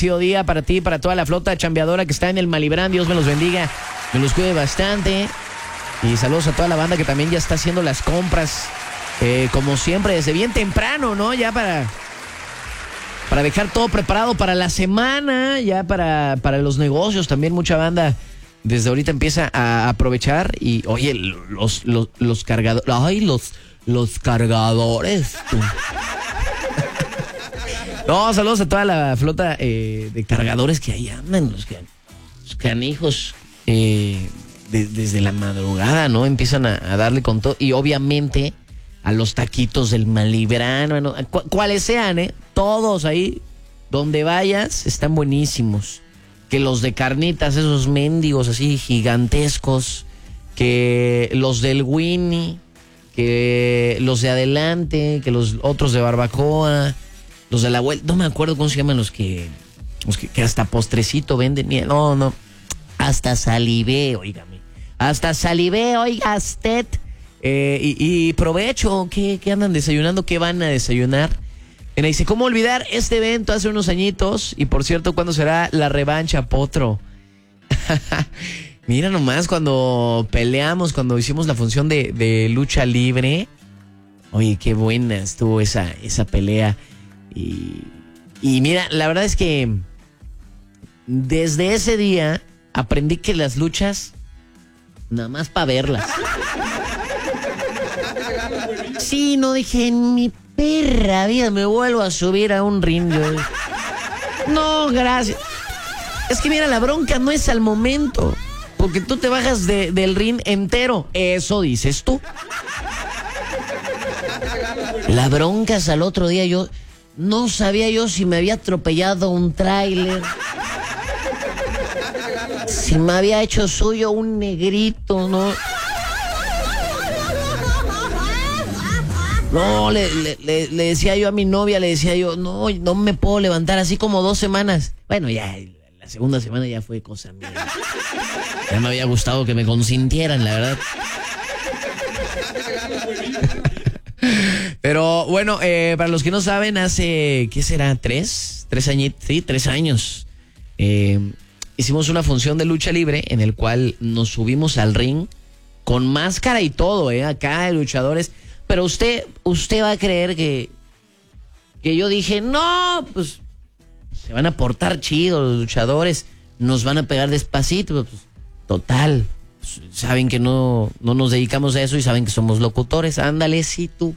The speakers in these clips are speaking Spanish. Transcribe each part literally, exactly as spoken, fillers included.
bendecido día para ti, para toda la flota chambeadora que está en el Malibrán. Dios me los bendiga, me los cuide bastante. Y saludos a toda la banda que también ya está haciendo las compras, eh, como siempre, desde bien temprano, ¿no? Ya para, para dejar todo preparado para la semana, ya para, para los negocios. También mucha banda desde ahorita empieza a aprovechar. Y, oye, los, los, los cargadores, ay, los, los cargadores. No, saludos a toda la flota eh, de cargadores que ahí andan, los, can, los canijos. Eh, de, desde la madrugada, ¿no? Empiezan a, a darle con todo. Y obviamente a los taquitos del Malibrán, bueno, cu- cuales sean, ¿eh? Todos ahí, donde vayas, están buenísimos. Que los de carnitas, esos mendigos así gigantescos. Que los del Winnie. Que los de adelante. Que los otros de barbacoa. Los de la vuelta. No me acuerdo cómo se llaman los que... Los que, que hasta postrecito venden. No, no. Hasta salivé, oígame. Hasta salivé, oiga usted. Eh, y, y provecho. ¿Qué, ¿Qué andan desayunando? ¿Qué van a desayunar? Me dice, ¿cómo olvidar este evento hace unos añitos? Y por cierto, ¿cuándo será la revancha, Potro? Mira nomás, cuando peleamos, cuando hicimos la función de, de lucha libre. Oye, qué buena estuvo esa, esa pelea. Y, y mira, la verdad es que desde ese día aprendí que las luchas, nada más para verlas. Sí, no dije, en mi perra vida me vuelvo a subir a un ring. Yo. No, gracias. Es que mira, la bronca no es al momento, porque tú te bajas de, del ring entero. Eso dices tú. La bronca es al otro día. Yo no sabía yo si me había atropellado un tráiler, si me había hecho suyo un negrito, ¿no? No, le, le, le, le decía yo a mi novia, le decía yo, no, no me puedo levantar así como dos semanas. Bueno, ya, la segunda semana ya fue cosa mía. Ya me había gustado que me consintieran, la verdad. Pero bueno, eh, para los que no saben, hace, ¿qué será? ¿Tres? ¿Tres añitos? Sí, tres años. Eh... Hicimos una función de lucha libre en el cual nos subimos al ring con máscara y todo, ¿eh? Acá de luchadores. Pero usted, usted va a creer que, que yo dije, no, pues se van a portar chidos los luchadores, nos van a pegar despacito. Pues, total, pues, saben que no, no nos dedicamos a eso y saben que somos locutores. Ándale, sí, tú.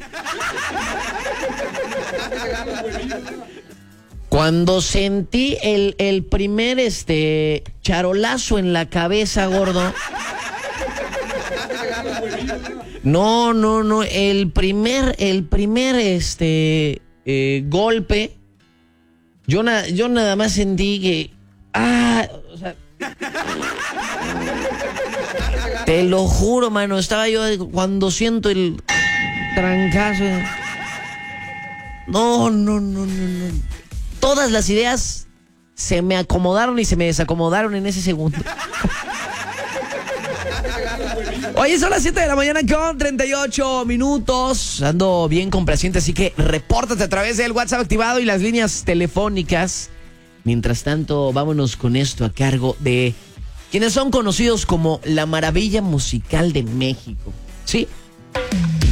Cuando sentí el, el primer este charolazo en la cabeza, gordo. No, no, no. El primer, el primer este eh, golpe. Yo, na, yo nada más sentí que. Ah, o sea. Te lo juro, mano. Estaba yo cuando siento el trancazo. No, no, no, no, no. Todas las ideas se me acomodaron y se me desacomodaron en ese segundo. Oye, son las siete de la mañana con treinta y ocho minutos. Ando bien complaciente, así que repórtate a través del WhatsApp activado y las líneas telefónicas. Mientras tanto, vámonos con esto a cargo de quienes son conocidos como la maravilla musical de México. ¿Sí?